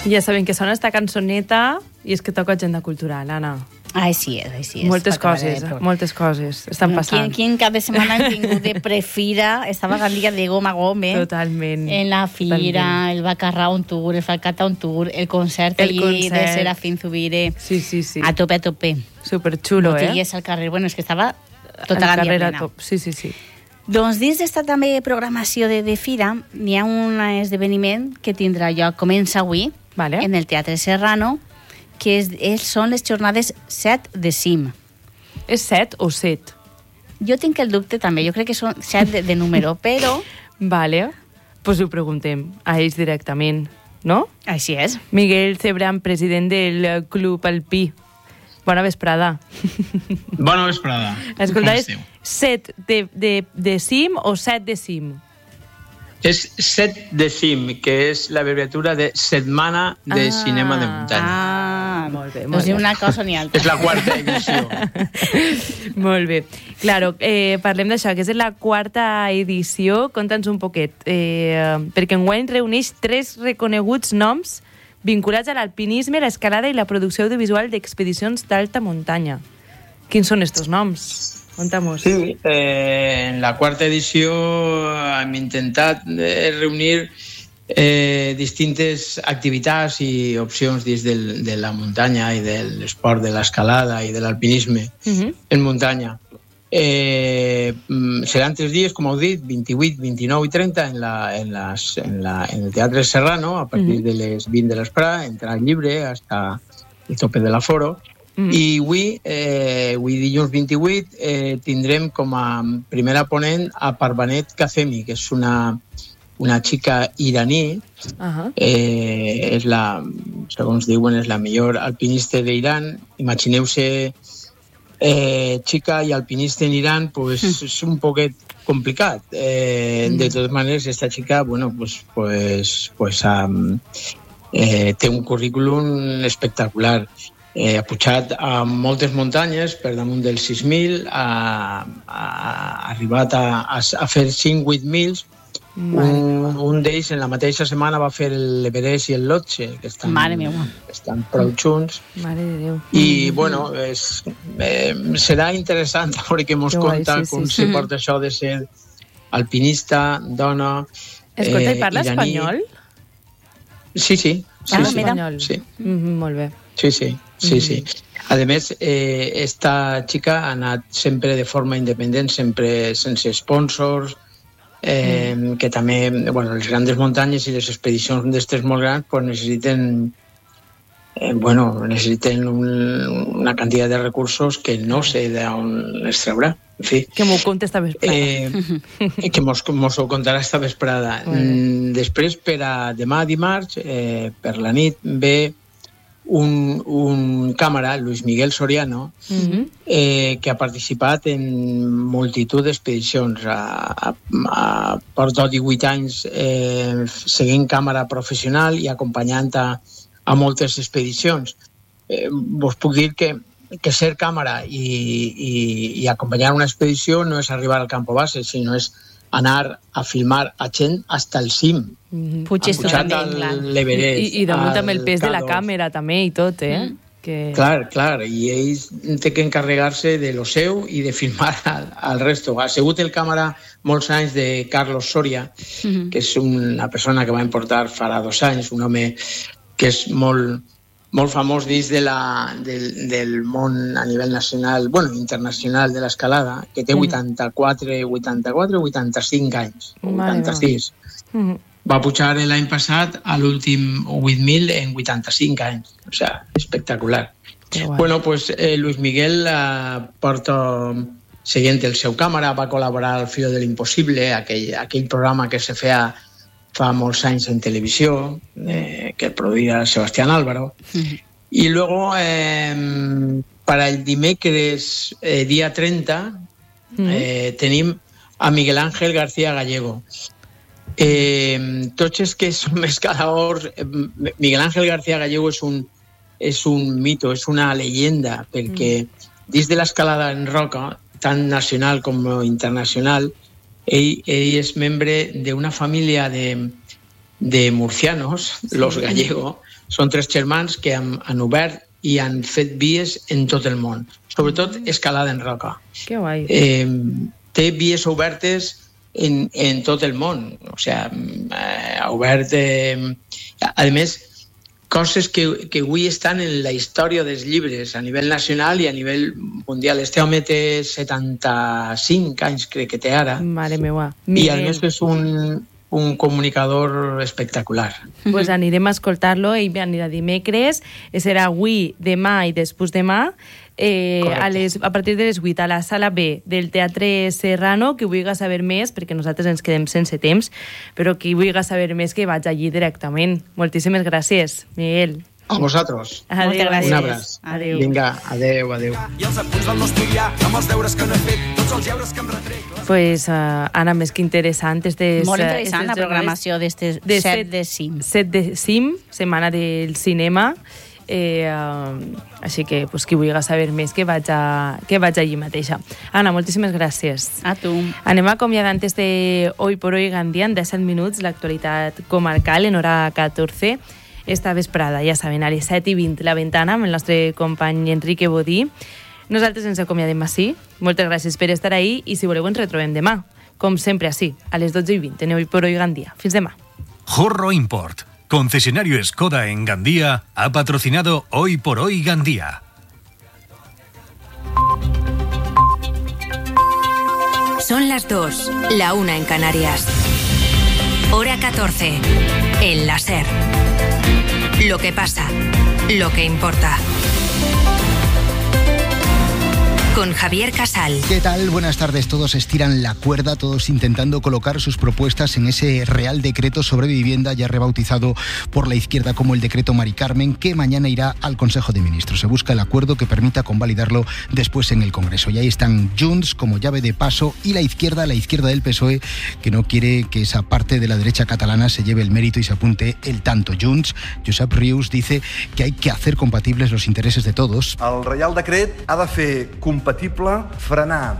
Ja sabem que sona esta cançoneta i és que toca agenda cultural, Anna. Així és. Moltes coses estan passant. Quin cap de setmana hem tingut de prefira? Estava Gandia de goma a gome. Totalment. En la fira, el Bacarrà un tour, el Falcata un tour, el concert allí de Serafín Zubire. Sí. A tope. Superxulo, Botigues al carrer. Bueno, és que estava tota Gandia plena. Sí. Doncs dins d'esta també programació de fira n'hi ha un esdeveniment que tindrà lloc, comença avui, en el Teatre Serrano, que són les jornades 7 de cim. És 7 o 7? Jo tinc el dubte també, jo crec que són 7 de número, però... Vale, pues ho preguntem a ells directament, no? Així és. Miguel Cebrán, president del Club Alpí. Bona vesprada. Bona vesprada. Escolta, és 7 de cim o 7 de cim? És 7 de cim, que és l'abreviatura de Setmana de Cinema de Muntanya. Molt bé. Doncs ni una cosa ni altra. És la quarta edició. Molt bé. Claro, parlem d'això, que és la quarta edició. Conta'ns un poquet. Perquè enguany reuneix 3 reconeguts noms vinculats a l'alpinisme, l'escalada i la producció audiovisual d'expedicions d'alta muntanya. Quins són estos noms? Conta'mos. Sí, en la quarta edició hem intentat reunir distintes activitats i opcions dins de la muntanya i de l'esport de l'escalada i de l'alpinisme en muntanya. Seran 3 dies, com heu dit, 28, 29 i 30 en el Teatre Serrano, a partir de les 20 de l'esprà, entrada lliure fins al tope de l'aforo. I avui dilluns 28, tindrem com a primera ponent a Parvanet Kazemi, que és una xica iraní. És segons diuen, és la millor alpinista d'Iran. Imagineu-se xica i alpinista en Iran, pues és un poquet complicat. De totes maneres, esta xica, té un currículum espectacular. Ha pujat a moltes muntanyes per damunt dels 6.000, ha arribat a fer 5-8 mils. Un d'ells en la mateixa setmana va fer l'Everest i el Lhotse, que estan prou junts. Mare de Déu. I, bueno, serà interessant veure què mos conta com se porta això de ser alpinista, dona, escolta, i parla espanyol? Sí. Espanyol. Molt bé. Sí. A més, esta xica ha anat sempre de forma independent, sempre sense sponsors, que també, les grandes muntanyes i les expedicions d'estes molt grans necessiten una quantitat de recursos que no sé d'on es traurà. En fi. Que m'ho conta esta vesprada. Que mos ho contarà esta vesprada. Després, per a demà dimarts, per la nit, ve un càmera, Luis Miguel Soriano, que ha participat en multitud d'expedicions. Porta 18 anys seguint càmera professional i acompanyant a moltes expedicions. Vos puc dir que ser càmera i acompanyar una expedició no és arribar al campo base, sinó és anar a filmar a gent fins al cim. Puig pujat a l'Everest. I damunt amb el pes de la càmera també i tot, Clar, i ells té que encarregar-se de lo seu i de filmar al resto. Ha sigut el càmera molts anys de Carlos Soria, que és una persona que va importar farà 2 anys, un home que és molt famós dins del món a nivell nacional, internacional de l'escalada, que té 84 o 85 anys, o 86. Va pujar l'any passat a l'últim 8.000 en 85 anys. O sigui, espectacular. Bueno, pues Luis Miguel porta seguint el seu càmera, va col·laborar al Filo de l'Impossible, aquell programa que se feia fa molts anys en televisió, que el produïa Sebastián Álvaro. I luego, para el dimecres, dia 30, tenim a Miguel Ángel García Gallego. Tots els que som escaladors, Miguel Ángel García Gallego és un mito, és una leyenda, perquè dins de l'escalada en roca, tant nacional com internacional, ell és membre d'una família de murcianos, los gallegos. Són 3 germans que han obert i han fet vies en tot el món, sobretot escalada en roca. Que guai. Té vies obertes en tot el món, o sigui, ha obert, a més, coses que avui estan en la història dels llibres a nivell nacional i a nivell mundial. Este home té 75 anys, crec que té ara. Mare meva. I a més és un comunicador espectacular. Pues anirem a escoltar-lo, ell anirà dimecres, serà avui, demà i després demà, a partir de les 8 a la sala B del Teatre Serrano. Qui vulgui saber més, perquè nosaltres ens quedem sense temps, però qui vulgui saber més que vaig allí directament. Moltíssimes gràcies, Miguel. A vosaltres. Adéu, gràcies. Un abraç. Adéu. Vinga, adéu. I els apunts del no estudiar, amb els deures que no he fet, tots els deures que em retrec. Pues, Anna, més que interessant. Molt interessant la programació d'este 7 de CIM. 7 de CIM, Setmana del Cinema. Així que, pues, qui vulgui saber més, que vaig allí mateixa. Anna, moltíssimes gràcies. A tu. Anem acomiadant este Hoy por Hoy Gandia en 17 minuts, l'actualitat comarcal en hora 14. Esta vesprada, ja saben, a les 7:20 La Ventana amb el nostre company Enrique Bodí. Nosaltres ens acomiadem així. Moltes gràcies per estar ahí i si voleu ens retrobem demà, com sempre així, a les 12:20 en Hoy por Hoy Gandia. Fins demà. Jorro Import, concesionario Skoda en Gandía, ha patrocinado Hoy por Hoy Gandía. Son las 2, la 1 en Canarias. Hora 14, en la SER. Lo que pasa, lo que importa. Con Javier Casal. ¿Qué tal? Buenas tardes. Todos estiran la cuerda, todos intentando colocar sus propuestas en ese Real Decreto sobre Vivienda, ya rebautizado por la izquierda como el Decreto Mari Carmen, que mañana irá al Consejo de Ministros. Se busca el acuerdo que permita convalidarlo después en el Congreso. Y ahí están Junts como llave de paso y la izquierda del PSOE, que no quiere que esa parte de la derecha catalana se lleve el mérito y se apunte el tanto. Junts, Josep Rius, dice que hay que hacer compatibles los intereses de todos. El Reial Decret ha de fer compatible frenar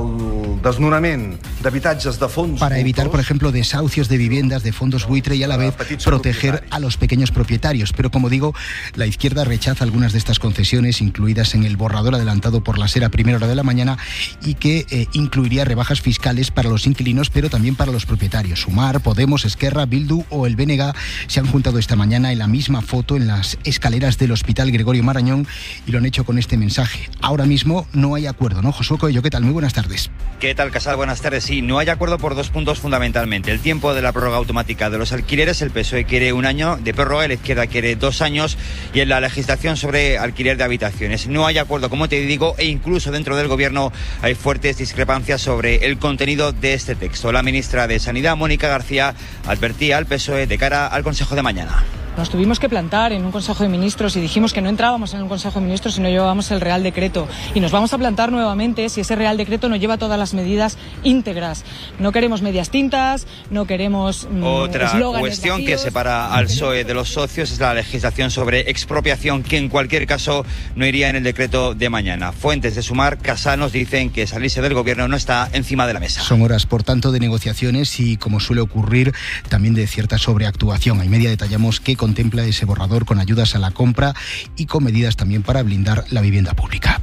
el desnonament d'habitatges de fons para evitar, por ejemplo, desahucios de viviendas de fondos buitre y a la vez proteger a los pequeños propietarios. Pero como digo, la izquierda rechaza algunas de estas concesiones incluidas en el borrador adelantado por la SER a primera hora de la mañana y que incluiría rebajas fiscales para los inquilinos, pero también para los propietarios. Sumar, Podemos, Esquerra, Bildu o el BNG se han juntado esta mañana en la misma foto en las escaleras del Hospital Gregorio Marañón y lo han hecho con este mensaje. Ahora mismo no hay acuerdo, ¿no? Josué Coello, ¿qué tal? Muy buenas tardes. ¿Qué tal, Casal? Buenas tardes. Sí, no hay acuerdo por 2 puntos fundamentalmente. El tiempo de la prórroga automática de los alquileres, el PSOE quiere 1 año de prórroga, la izquierda quiere 2 años, y en la legislación sobre alquiler de habitaciones. No hay acuerdo, como te digo, e incluso dentro del gobierno hay fuertes discrepancias sobre el contenido de este texto. La ministra de Sanidad, Mónica García, advertía al PSOE de cara al Consejo de mañana. Nos tuvimos que plantar en un Consejo de Ministros y dijimos que no entrábamos en un Consejo de Ministros si no llevábamos el Real Decreto. Y nos vamos a plantar nuevamente si ese Real Decreto no lleva todas las medidas íntegras. No queremos medias tintas, no queremos Otra cuestión vacíos. Que separa al PSOE de los socios es la legislación sobre expropiación, que en cualquier caso no iría en el decreto de mañana. Fuentes de Sumar, Casal, nos dicen que salirse del gobierno no está encima de la mesa. Son horas, por tanto, de negociaciones y, como suele ocurrir, también de cierta sobreactuación. A media detallamos que contempla ese borrador con ayudas a la compra y con medidas también para blindar la vivienda pública.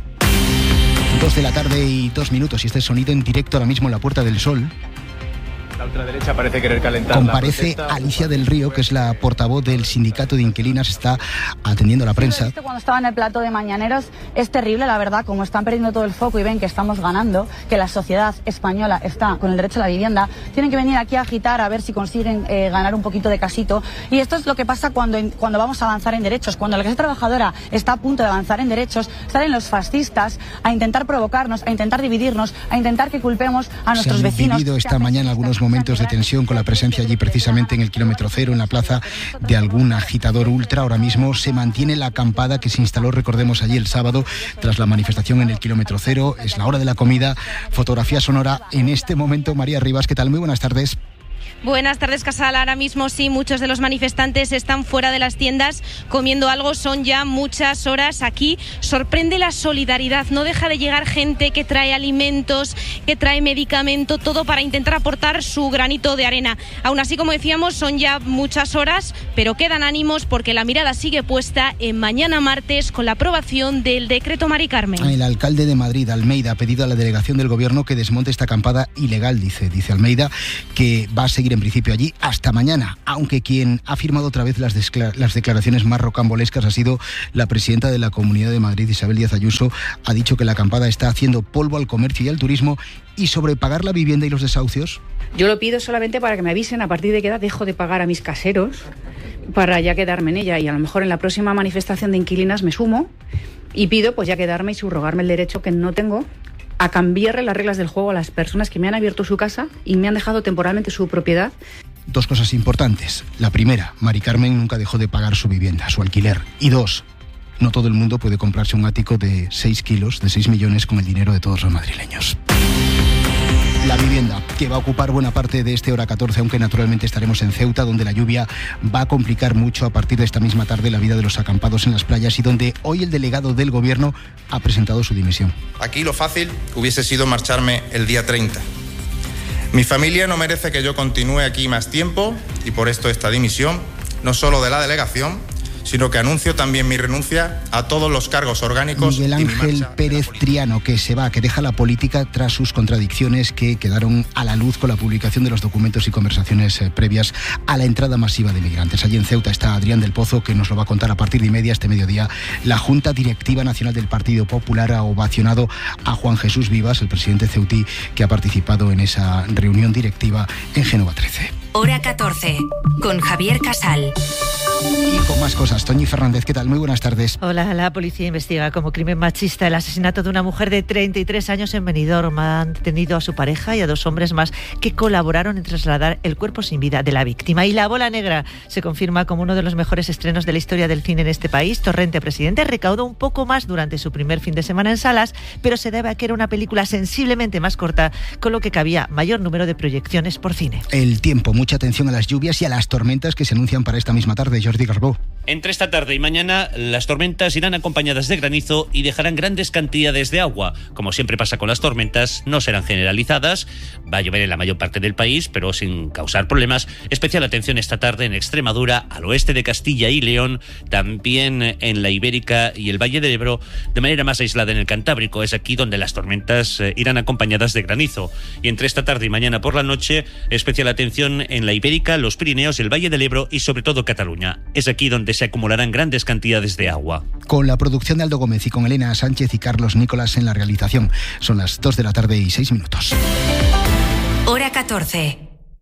2 de la tarde y 2 minutos y este sonido en directo ahora mismo en la Puerta del Sol. La ultraderecha parece querer calentar. Comparece Alicia del Río, que es la portavoz del sindicato de inquilinas, está atendiendo a la prensa. Cuando estaba en el plató de Mañaneros es terrible, la verdad, como están perdiendo todo el foco y ven que estamos ganando, que la sociedad española está con el derecho a la vivienda, tienen que venir aquí a agitar a ver si consiguen ganar un poquito de casito. Y esto es lo que pasa cuando vamos a avanzar en derechos. Cuando la clase trabajadora está a punto de avanzar en derechos, salen los fascistas a intentar provocarnos, a intentar dividirnos, a intentar que culpemos a nuestros vecinos. Se han vivido esta mañana algunos momentos de tensión con la presencia allí precisamente en el kilómetro cero, en la plaza, de algún agitador ultra. Ahora mismo se mantiene la acampada que se instaló, recordemos, allí el sábado tras la manifestación en el kilómetro cero. Es la hora de la comida. Fotografía sonora en este momento. María Rivas, ¿qué tal? Muy buenas tardes. Buenas tardes, Casal. Ahora mismo sí, muchos de los manifestantes están fuera de las tiendas comiendo algo. Son ya muchas horas aquí. Sorprende la solidaridad. No deja de llegar gente que trae alimentos, que trae medicamento, todo para intentar aportar su granito de arena. Aún así, como decíamos, son ya muchas horas, pero quedan ánimos porque la mirada sigue puesta en mañana martes con la aprobación del decreto Mari Carmen. El alcalde de Madrid, Almeida, ha pedido a la delegación del gobierno que desmonte esta acampada ilegal, dice Almeida, que va a seguir en principio allí hasta mañana, aunque quien ha firmado otra vez las declaraciones más rocambolescas ha sido la presidenta de la Comunidad de Madrid, Isabel Díaz Ayuso. Ha dicho que la acampada está haciendo polvo al comercio y al turismo. ¿Y sobre pagar la vivienda y los desahucios? Yo lo pido solamente para que me avisen a partir de qué edad dejo de pagar a mis caseros para ya quedarme en ella, y a lo mejor en la próxima manifestación de inquilinas me sumo y pido pues ya quedarme y subrogarme el derecho que no tengo a cambiarle las reglas del juego a las personas que me han abierto su casa y me han dejado temporalmente su propiedad. Dos cosas importantes. La primera, Mari Carmen nunca dejó de pagar su vivienda, su alquiler. Y dos, no todo el mundo puede comprarse un ático de 6 kilos, de 6 millones con el dinero de todos los madrileños. La vivienda, que va a ocupar buena parte de este hora 14, aunque naturalmente estaremos en Ceuta, donde la lluvia va a complicar mucho a partir de esta misma tarde la vida de los acampados en las playas y donde hoy el delegado del gobierno ha presentado su dimisión. Aquí lo fácil hubiese sido marcharme el día 30. Mi familia no merece que yo continúe aquí más tiempo y por esto esta dimisión, no solo de la delegación, sino que anuncio también mi renuncia a todos los cargos orgánicos. Miguel Ángel Pérez Triano, que se va, que deja la política tras sus contradicciones que quedaron a la luz con la publicación de los documentos y conversaciones previas a la entrada masiva de migrantes. Allí en Ceuta está Adrián del Pozo, que nos lo va a contar a partir de 1:30 este mediodía. La Junta Directiva Nacional del Partido Popular ha ovacionado a Juan Jesús Vivas, el presidente ceutí, que ha participado en esa reunión directiva en Génova 13. Hora 14, con Javier Casal. Y con más cosas, Toñi Fernández, ¿qué tal? Muy buenas tardes. Hola, la policía investiga como crimen machista el asesinato de una mujer de 33 años en Benidorm. Han detenido a su pareja y a 2 hombres más que colaboraron en trasladar el cuerpo sin vida de la víctima. Y La Bola Negra se confirma como uno de los mejores estrenos de la historia del cine en este país. Torrente Presidente recaudó un poco más durante su primer fin de semana en salas, pero se debe a que era una película sensiblemente más corta, con lo que cabía mayor número de proyecciones por cine. El tiempo, mucha atención a las lluvias y a las tormentas que se anuncian para esta misma tarde. Jordi Garbó. Entre esta tarde y mañana, las tormentas irán acompañadas de granizo y dejarán grandes cantidades de agua. Como siempre pasa con las tormentas, no serán generalizadas. Va a llover en la mayor parte del país, pero sin causar problemas. Especial atención esta tarde en Extremadura, al oeste de Castilla y León, también en la Ibérica y el Valle del Ebro, de manera más aislada en el Cantábrico. Es aquí donde las tormentas irán acompañadas de granizo. Y entre esta tarde y mañana por la noche, especial atención en la Ibérica, los Pirineos, el Valle del Ebro y sobre todo Cataluña. Es aquí donde se acumularán grandes cantidades de agua. Con la producción de Aldo Gómez y con Elena Sánchez y Carlos Nicolás en la realización. Son las 2 de la tarde y 6 minutos. Hora 14.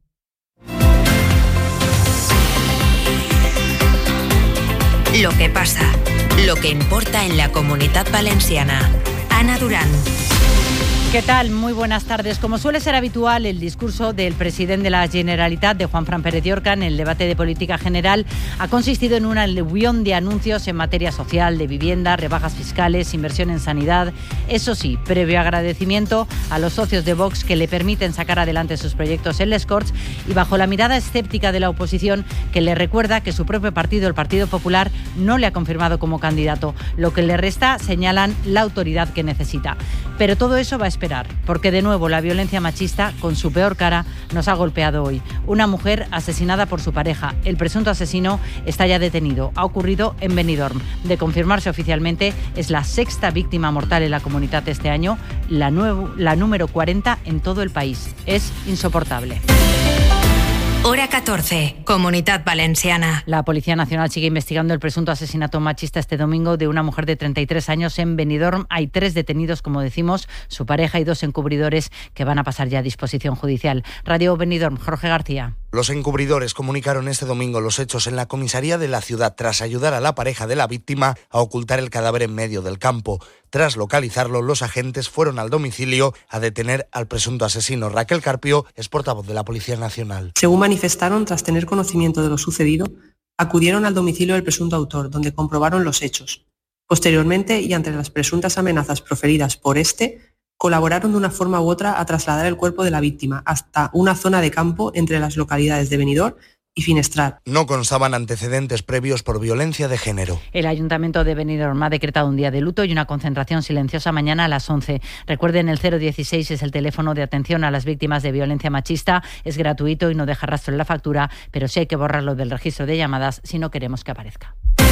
Lo que pasa, lo que importa en la Comunitat Valenciana. Ana Durán. ¿Qué tal? Muy buenas tardes. Como suele ser habitual, el discurso del presidente de la Generalitat, de Juanfran Pérez Llorca, en el debate de política general, ha consistido en un aluvión de anuncios en materia social, de vivienda, rebajas fiscales, inversión en sanidad. Eso sí, previo agradecimiento a los socios de Vox que le permiten sacar adelante sus proyectos en les Corts y bajo la mirada escéptica de la oposición que le recuerda que su propio partido, el Partido Popular, no le ha confirmado como candidato. Lo que le resta, señalan, la autoridad que necesita. Pero todo eso va a esperar, porque de nuevo la violencia machista, con su peor cara, nos ha golpeado hoy. Una mujer asesinada por su pareja. El presunto asesino está ya detenido. Ha ocurrido en Benidorm. De confirmarse oficialmente, es la 6ª víctima mortal en la comunidad este año, la número 40 en todo el país. Es insoportable. Hora 14, Comunitat Valenciana. La Policía Nacional sigue investigando el presunto asesinato machista este domingo de una mujer de 33 años en Benidorm. Hay 3 detenidos, como decimos, su pareja y 2 encubridores que van a pasar ya a disposición judicial. Radio Benidorm, Jorge García. Los encubridores comunicaron este domingo los hechos en la comisaría de la ciudad tras ayudar a la pareja de la víctima a ocultar el cadáver en medio del campo. Tras localizarlo, los agentes fueron al domicilio a detener al presunto asesino. Raquel Carpio es portavoz de la Policía Nacional. Según manifestaron, tras tener conocimiento de lo sucedido, acudieron al domicilio del presunto autor, donde comprobaron los hechos. Posteriormente, y ante las presuntas amenazas proferidas por este, colaboraron de una forma u otra a trasladar el cuerpo de la víctima hasta una zona de campo entre las localidades de Benidorm y Finestrat. No constaban antecedentes previos por violencia de género. El Ayuntamiento de Benidorm ha decretado un día de luto y una concentración silenciosa mañana a las 11. Recuerden, el 016 es el teléfono de atención a las víctimas de violencia machista. Es gratuito y no deja rastro en la factura, pero sí hay que borrarlo del registro de llamadas si no queremos que aparezca.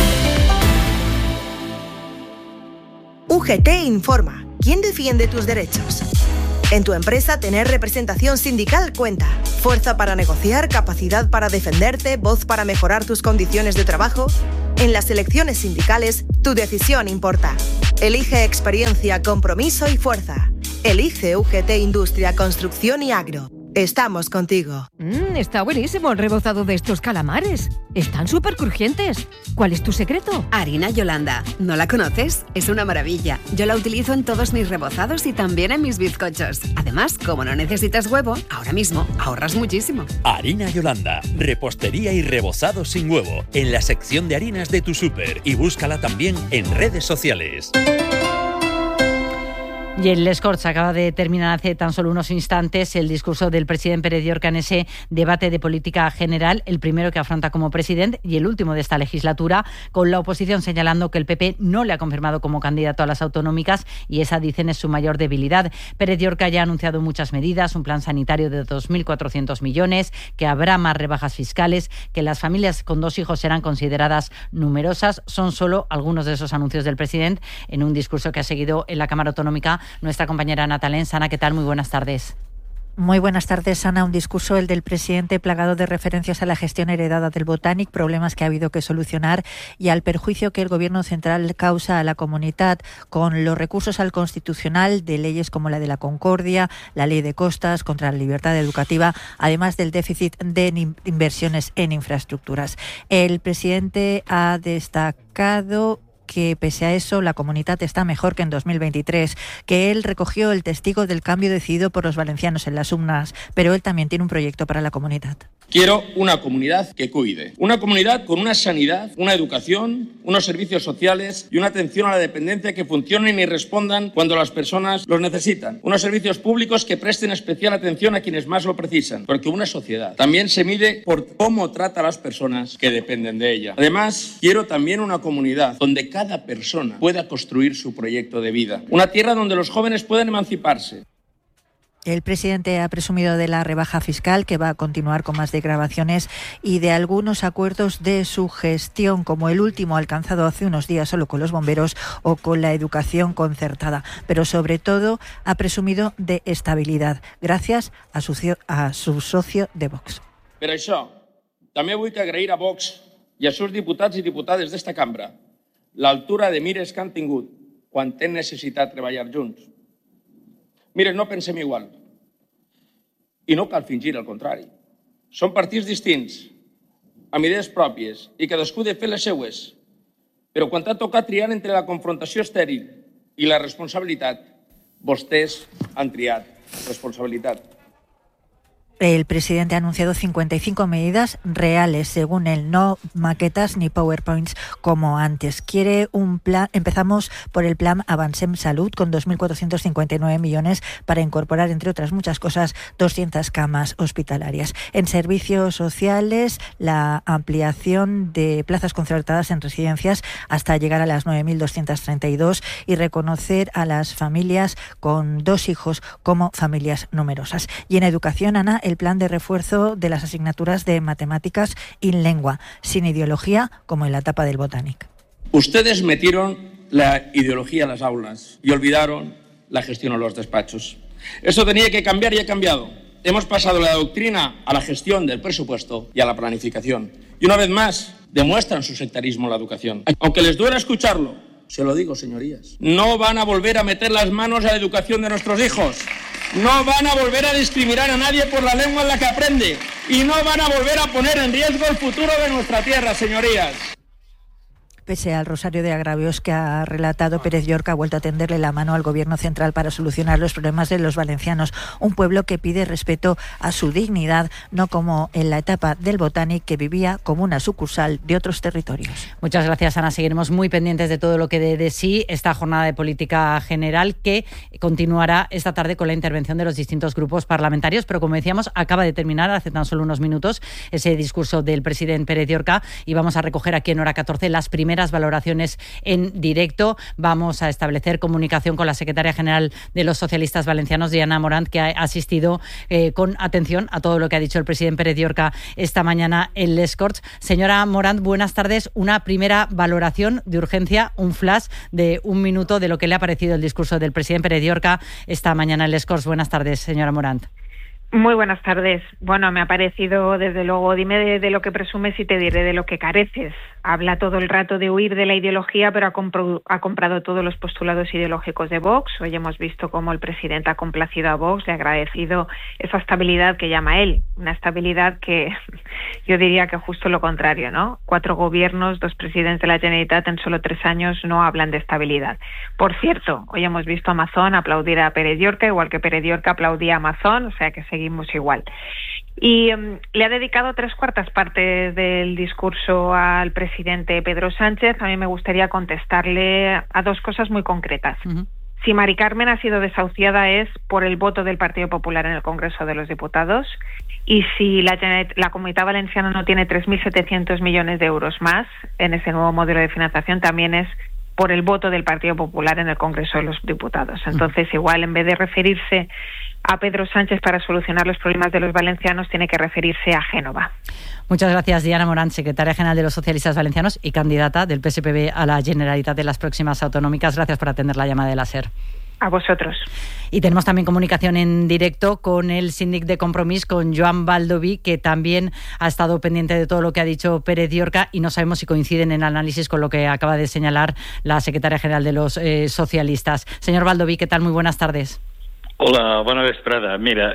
UGT informa. ¿Quién defiende tus derechos? En tu empresa, tener representación sindical cuenta. Fuerza para negociar, capacidad para defenderte, voz para mejorar tus condiciones de trabajo. En las elecciones sindicales, tu decisión importa. Elige experiencia, compromiso y fuerza. Elige UGT Industria, Construcción y Agro. Estamos contigo. Está buenísimo el rebozado de estos calamares. Están súper crujientes. ¿Cuál es tu secreto? Harina Yolanda. ¿No la conoces? Es una maravilla. Yo la utilizo en todos mis rebozados y también en mis bizcochos. Además, como no necesitas huevo, ahora mismo ahorras muchísimo. Harina Yolanda. Repostería y rebozado sin huevo. En la sección de harinas de tu súper. Y búscala también en redes sociales. Y en Les Corts acaba de terminar hace tan solo unos instantes el discurso del presidente Pere Llorca en ese debate de política general, el primero que afronta como presidente y el último de esta legislatura, con la oposición señalando que el PP no le ha confirmado como candidato a las autonómicas y esa, dicen, es su mayor debilidad. Pere Llorca ya ha anunciado muchas medidas, un plan sanitario de 2.400 millones, que habrá más rebajas fiscales, que las familias con 2 hijos serán consideradas numerosas. Son solo algunos de esos anuncios del presidente en un discurso que ha seguido en la Cámara Autonómica nuestra compañera Ana Talens. Ana, ¿qué tal? Muy buenas tardes. Muy buenas tardes, Ana. Un discurso, el del presidente, plagado de referencias a la gestión heredada del Botànic, problemas que ha habido que solucionar y al perjuicio que el Gobierno central causa a la comunidad con los recursos al Constitucional de leyes como la de la Concordia, la Ley de Costas, contra la libertad educativa, además del déficit de inversiones en infraestructuras. El presidente ha destacado que pese a eso la comunidad está mejor que en 2023, que él recogió el testigo del cambio decidido por los valencianos en las urnas, pero él también tiene un proyecto para la comunidad. Quiero una comunidad que cuide, una comunidad con una sanidad, una educación, unos servicios sociales y una atención a la dependencia que funcionen y respondan cuando las personas los necesitan. Unos servicios públicos que presten especial atención a quienes más lo precisan, porque una sociedad también se mide por cómo trata a las personas que dependen de ella. Además, quiero también una comunidad donde cada persona pueda construir su proyecto de vida. Una tierra donde los jóvenes puedan emanciparse. El presidente ha presumido de la rebaja fiscal, que va a continuar con más degradaciones, y de algunos acuerdos de su gestión, como el último alcanzado hace unos días solo con los bomberos o con la educación concertada. Pero sobre todo ha presumido de estabilidad, gracias a su socio de Vox. Per això, també vull agrair a Vox i als seus diputats i diputades d'esta cambra l'altura de mires que han tingut quan hem necessitat treballar junts. Miren, no pensem igual. I no cal fingir el contrari. Són partits distints, amb idees pròpies, i cadascú de fer les seues. Però quan ha tocat triar entre la confrontació estèril i la responsabilitat, vostès han triat responsabilitat. El presidente ha anunciado 55 medidas reales, según él, no maquetas ni PowerPoints como antes. Quiere un plan. Empezamos por el plan Avancem Salud, con 2.459 millones para incorporar, entre otras muchas cosas, 200 camas hospitalarias. En servicios sociales, la ampliación de plazas concertadas en residencias hasta llegar a las 9.232 y reconocer a las familias con 2 hijos como familias numerosas. Y en educación, Ana, el plan de refuerzo de las asignaturas de matemáticas y lengua, sin ideología, como en la etapa del Botànic. Ustedes metieron la ideología a las aulas y olvidaron la gestión a los despachos. Eso tenía que cambiar y ha cambiado. Hemos pasado la doctrina a la gestión del presupuesto y a la planificación. Y una vez más, demuestran su sectarismo en la educación. Aunque les duela escucharlo, se lo digo, señorías, no van a volver a meter las manos a la educación de nuestros hijos. No van a volver a discriminar a nadie por la lengua en la que aprende. Y no van a volver a poner en riesgo el futuro de nuestra tierra, señorías. Pese al rosario de agravios que ha relatado, Pérez Llorca ha vuelto a tenderle la mano al Gobierno central para solucionar los problemas de los valencianos. Un pueblo que pide respeto a su dignidad, no como en la etapa del Botànic, que vivía como una sucursal de otros territorios. Muchas gracias, Ana. Seguiremos muy pendientes de todo lo que dé de sí esta jornada de política general, que continuará esta tarde con la intervención de los distintos grupos parlamentarios. Pero, como decíamos, acaba de terminar hace tan solo unos minutos ese discurso del presidente Pérez Llorca y vamos a recoger aquí en Hora 14 las primeras valoraciones en directo. Vamos a establecer comunicación con la secretaria general de los socialistas valencianos, Diana Morant, que ha asistido con atención a todo lo que ha dicho el presidente Pérez Llorca esta mañana en Les Corts. Señora Morant, buenas tardes. Una primera valoración de urgencia, un flash de un minuto de lo que le ha parecido el discurso del presidente Pérez Llorca esta mañana en Les Corts. Buenas tardes, señora Morant. Muy buenas tardes. Bueno, me ha parecido, desde luego, dime de lo que presumes y te diré de lo que careces. Habla todo el rato de huir de la ideología, pero ha comprado todos los postulados ideológicos de Vox. Hoy hemos visto cómo el presidente ha complacido a Vox, le ha agradecido esa estabilidad que llama él. Una estabilidad que yo diría que justo lo contrario, ¿no? 4 gobiernos, 2 presidentes de la Generalitat en solo 3 años no hablan de estabilidad. Por cierto, hoy hemos visto a Amazon aplaudir a Pérez Llorca, igual que Pérez Llorca aplaudía a Amazon, o sea que seguimos igual. Y le ha dedicado 3/4 partes del discurso al presidente Pedro Sánchez. A mí me gustaría contestarle a 2 cosas muy concretas. Si Mari Carmen ha sido desahuciada es por el voto del Partido Popular en el Congreso de los Diputados, y si la Comunitat Valenciana no tiene 3.700 millones de euros más en ese nuevo modelo de financiación, también es por el voto del Partido Popular en el Congreso de los Diputados. Entonces, igual, en vez de referirse a Pedro Sánchez para solucionar los problemas de los valencianos, tiene que referirse a Génova. Muchas gracias, Diana Morant, secretaria general de los socialistas valencianos y candidata del PSPB a la Generalitat de las próximas autonómicas. Gracias por atender la llamada de la SER. A vosotros. Y tenemos también comunicación en directo con el síndic de Compromís, con Joan Baldoví, que también ha estado pendiente de todo lo que ha dicho Pérez Llorca, y no sabemos si coinciden en análisis con lo que acaba de señalar la secretaria general de los socialistas. Señor Baldoví, ¿qué tal? Muy buenas tardes. Hola, bona vesprada. Mira,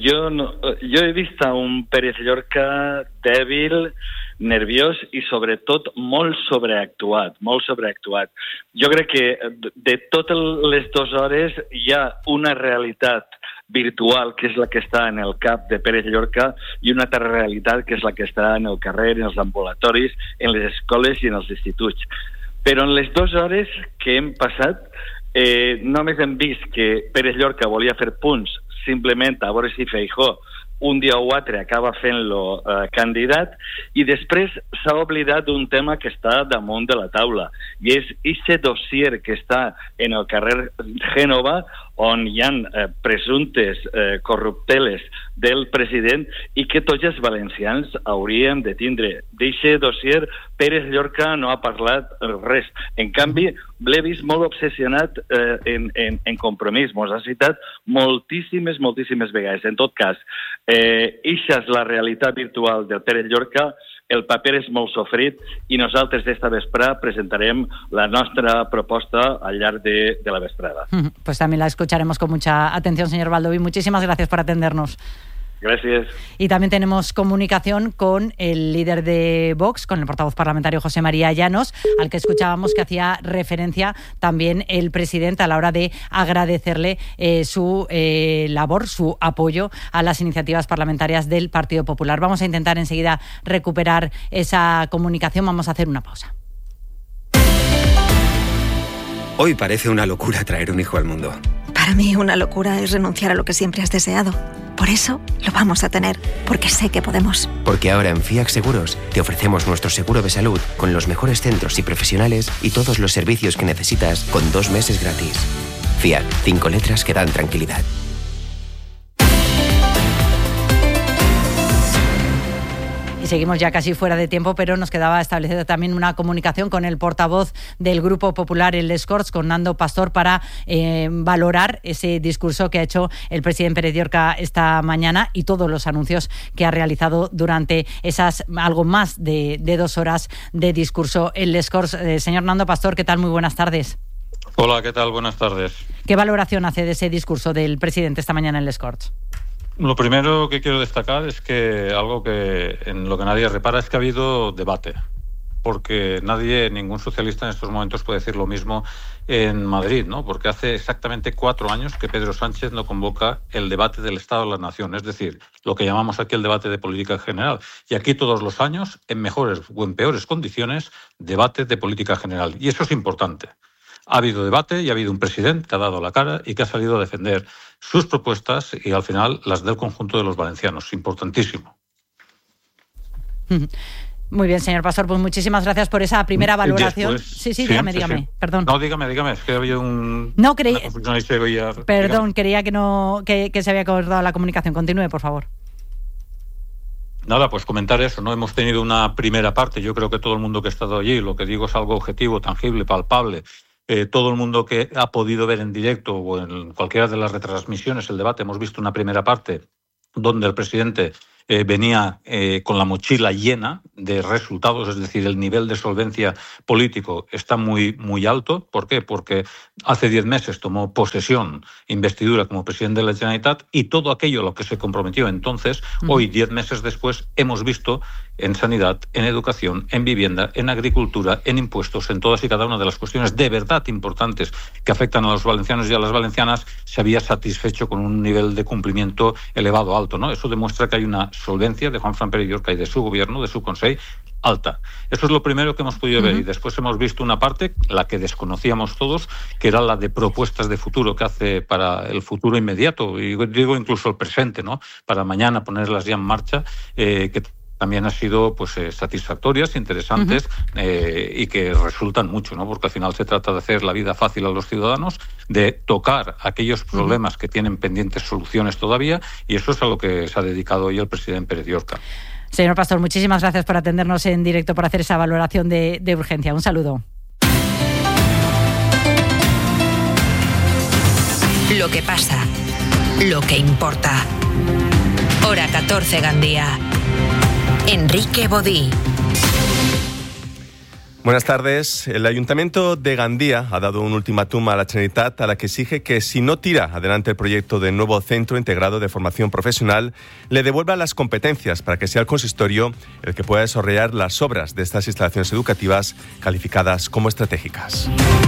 jo he vist un Pérez Llorca dèbil, nerviós i sobretot molt sobreactuat. Jo crec que de totes les 2 hores hi ha una realitat virtual, que és la que està en el cap de Pérez Llorca, i una altra realitat, que és la que està en el carrer, en els ambulatoris, en les escoles i en els instituts. Però en les 2 hores que hem passat, només hem vist que Pérez Llorca volia fer punts simplement a veure si Feijóo un dia o altre acaba fent-lo candidat, i després s'ha oblidat d'un tema que està damunt de la taula, i és aquest dossier que està en el carrer Génova, on hi ha presumptes corrupteles del president i que tots els valencians hauríem de tindre. D'aquest dossier Pérez Llorca no ha parlat res. En canvi, l'he vist molt obsessionat en Compromís. Mos ha citat moltíssimes vegades. En tot cas, eixa és la realitat virtual del Pérez Llorca. El paper és molt sofrit i nosaltres d'esta vesprada presentarem la nostra proposta al llarg de la vesprada. Pues también la escucharemos con mucha atención, señor Baldoví. Muchísimas gracias por atendernos. Gracias. Y también tenemos comunicación con el líder de Vox, con el portavoz parlamentario José María Llanos, al que escuchábamos que hacía referencia también el presidente a la hora de agradecerle su labor, su apoyo a las iniciativas parlamentarias del Partido Popular. Vamos a intentar enseguida recuperar esa comunicación. Vamos a hacer una pausa. Hoy parece una locura traer un hijo al mundo. Para mí una locura es renunciar a lo que siempre has deseado. Por eso lo vamos a tener, porque sé que podemos. Porque ahora en FIAC Seguros te ofrecemos nuestro seguro de salud con los mejores centros y profesionales y todos los servicios que necesitas con 2 meses gratis. FIAC, 5 letras que dan tranquilidad. Y seguimos ya casi fuera de tiempo, pero nos quedaba establecer también una comunicación con el portavoz del Grupo Popular en Les Corts, con Nando Pastor, para valorar ese discurso que ha hecho el presidente Pérez Llorca esta mañana y todos los anuncios que ha realizado durante esas algo más de 2 horas de discurso en Les Corts. Señor Nando Pastor, ¿qué tal? Muy buenas tardes. Hola, ¿qué tal? Buenas tardes. ¿Qué valoración hace de ese discurso del presidente esta mañana en Les Corts? Lo primero que quiero destacar es que algo que en lo que nadie repara es que ha habido debate. porque ningún socialista en estos momentos puede decir lo mismo en Madrid, ¿no? Porque hace exactamente 4 años que Pedro Sánchez no convoca el debate del Estado de la Nación, es decir, lo que llamamos aquí el debate de política general. Y aquí todos los años, en mejores o en peores condiciones, debate de política general. Y eso es importante. Ha habido debate y ha habido un presidente que ha dado la cara y que ha salido a defender sus propuestas y al final las del conjunto de los valencianos. Importantísimo. Muy bien, señor Pastor, pues muchísimas gracias por esa primera valoración. Después, dígame. Perdón. No, dígame, es que había una confusión ahí, se oía. Perdón, creía que se había cortado la comunicación. Continúe, por favor. Nada, pues comentar eso, ¿no? Hemos tenido una primera parte, yo creo que todo el mundo que ha estado allí, lo que digo es algo objetivo, tangible, palpable. Todo el mundo que ha podido ver en directo o en cualquiera de las retransmisiones el debate, hemos visto una primera parte donde el presidente venía con la mochila llena de resultados, es decir, el nivel de solvencia político está muy, muy alto. ¿Por qué? Porque hace 10 meses tomó posesión, investidura como presidente de la Generalitat, y todo aquello a lo que se comprometió entonces, hoy, 10 meses después, hemos visto en sanidad, en educación, en vivienda, en agricultura, en impuestos, en todas y cada una de las cuestiones de verdad importantes que afectan a los valencianos y a las valencianas, se había satisfecho con un nivel de cumplimiento elevado, alto, ¿no? Eso demuestra que hay una solvencia de Juanfran Pérez Llorca y de su gobierno, de su Consell, alta. Eso es lo primero que hemos podido ver, y después hemos visto una parte, la que desconocíamos todos, que era la de propuestas de futuro que hace para el futuro inmediato, y digo incluso el presente, ¿no? Para mañana ponerlas ya en marcha, que también han sido pues satisfactorias, interesantes y que resultan mucho, ¿no? Porque al final se trata de hacer la vida fácil a los ciudadanos, de tocar aquellos problemas que tienen pendientes soluciones todavía, y eso es a lo que se ha dedicado hoy el presidente Pérez Llorca. Señor Pastor, muchísimas gracias por atendernos en directo, por hacer esa valoración de urgencia. Un saludo. Lo que pasa, lo que importa. Hora 14, Gandía. Enrique Bodí. Buenas tardes. El Ayuntamiento de Gandía ha dado un ultimátum a la Generalitat, a la que exige que, si no tira adelante el proyecto del nuevo Centro Integrado de Formación Profesional, le devuelva las competencias para que sea el consistorio el que pueda desarrollar las obras de estas instalaciones educativas calificadas como estratégicas.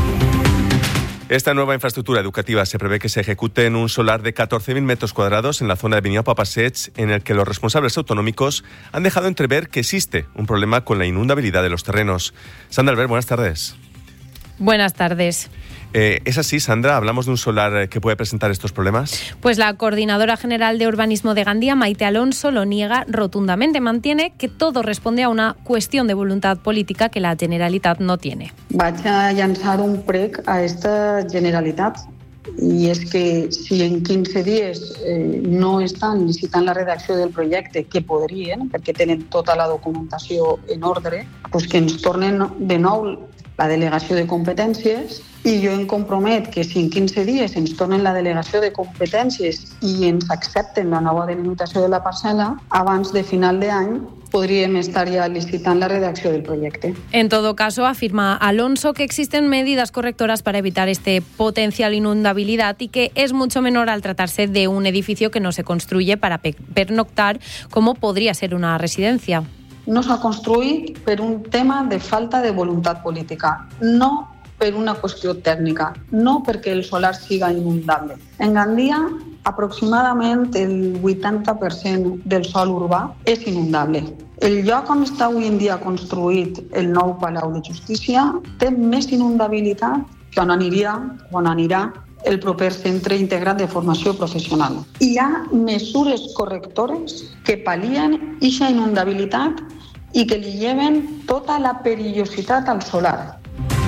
Esta nueva infraestructura educativa se prevé que se ejecute en un solar de 14.000 metros cuadrados en la zona de Vinyapa Passeig, en el que los responsables autonómicos han dejado entrever que existe un problema con la inundabilidad de los terrenos. Sandra Albert, buenas tardes. Buenas tardes. ¿Es así, Sandra? ¿Hablamos de un solar que puede presentar estos problemas? Pues la Coordinadora General de Urbanismo de Gandía, Maite Alonso, lo niega rotundamente. Mantiene que todo responde a una cuestión de voluntad política que la Generalitat no tiene. Vaig a llançar un prec a esta Generalitat, i és que si en 15 dies no estan licitant la redacció del projecte, que podrien, perquè tenen tota la documentació en ordre, doncs que ens tornen de nou la delegació de competències, i jo em compromet que si en 15 dies ens tornen la delegació de competències i ens accepten la nova delimitació de la parcel·la, abans de final d'any podríem estar ya licitando la redacción del proyecto. En todo caso, afirma Alonso que existen medidas correctoras para evitar este potencial inundabilidad y que es mucho menor al tratarse de un edificio que no se construye para pernoctar, como podría ser una residencia. No s'ha construït per un tema de falta de voluntat política, no per una qüestió tècnica, no perquè el solar siga inundable. En Gandia, aproximadament el 80% del sòl urbà és inundable. El lloc on està avui en dia construït el nou Palau de Justícia té més inundabilitat que on anirà el proper centre integrat de formació professional. Hi ha mesures correctores que pal·lien aquesta inundabilitat i que li lleven tota la perillositat al solar.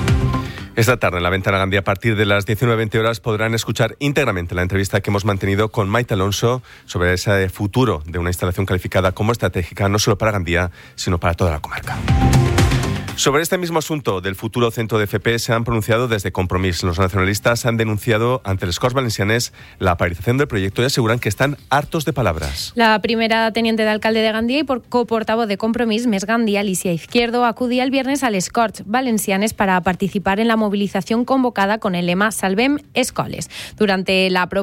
Esta tarde en La Ventana Gandía, a partir de las 19:20 horas, podrán escuchar íntegramente la entrevista que hemos mantenido con Maite Alonso sobre ese futuro de una instalación calificada como estratégica, no solo para Gandía, sino para toda la comarca. Sobre este mismo asunto del futuro centro de FP se han pronunciado desde Compromís. Los nacionalistas han denunciado ante les Corts Valencianes la paralización del proyecto y aseguran que están hartos de palabras. La primera teniente de alcalde de Gandía y coportavoz de Compromís, Més Gandía, Alicia Izquierdo, acudía el viernes a les Corts Valencianes para participar en la movilización convocada con el lema Salvem Escoles. Durante la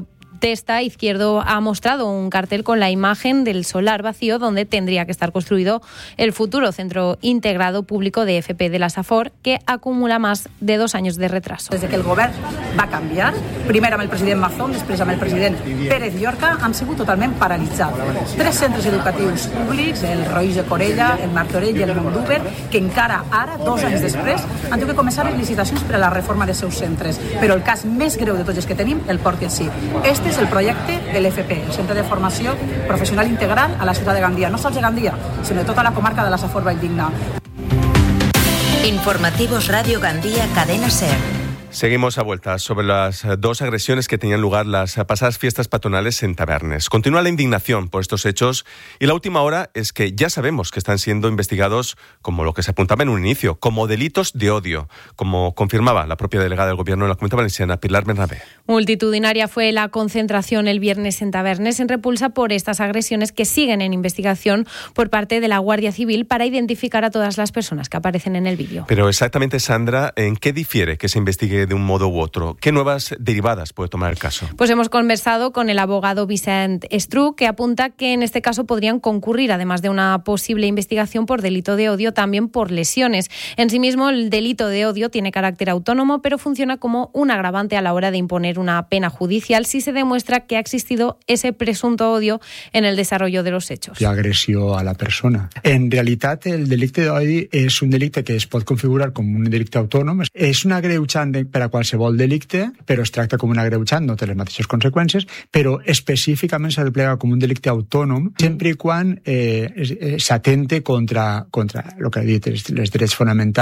Testa, Izquierdo ha mostrado un cartel con la imagen del solar vacío donde tendría que estar construido el futuro centro integrado público de FP de la Safor, que acumula más de 2 años de retraso. Des que el govern va canviar, primer amb el president Mazón, després amb el president Pérez Llorca, han sigut totalment paralitzats. 3 centres educatius públics, el Roís de Corella, el Martorell i el Mondúber, que encara ara, 2 anys després, han tingut que començar les licitacions per a la reforma dels seus centres. Però el cas més greu de tots els que tenim, el Port i el Sí. Este és el projecte de l'FP, el Centre de Formació Professional Integral a la ciutat de Gandia. No sols de Gandia, sinó de tota la comarca de la Safor Valldigna. Informativos Radio Gandía, Cadena SER. Seguimos a vuelta sobre las 2 agresiones que tenían lugar las pasadas fiestas patronales en Tabernes. Continúa la indignación por estos hechos y la última hora es que ya sabemos que están siendo investigados, como lo que se apuntaba en un inicio, como delitos de odio, como confirmaba la propia delegada del Gobierno de la Comunidad Valenciana, Pilar Bernabé. Multitudinaria fue la concentración el viernes en Tabernes en repulsa por estas agresiones que siguen en investigación por parte de la Guardia Civil para identificar a todas las personas que aparecen en el vídeo. Pero exactamente, Sandra, ¿en qué difiere que se investigue de un modo u otro? ¿Qué nuevas derivadas puede tomar el caso? Pues hemos conversado con el abogado Vicent Estruc, que apunta que en este caso podrían concurrir, además de una posible investigación por delito de odio, también por lesiones. En sí mismo, el delito de odio tiene carácter autónomo, pero funciona como un agravante a la hora de imponer una pena judicial si se demuestra que ha existido ese presunto odio en el desarrollo de los hechos. La agressió a la persona. En realitat, el delicte d'odi és un delicte que es pot configurar com un delicte autònom. És un agreujant per a qualsevol delicte, però es tracta com un agreujant, no té les mateixes conseqüències, però específicament s'ha de plegar com un delicte autònom sempre i quan s'atente contra el que he dit, els drets fonamentals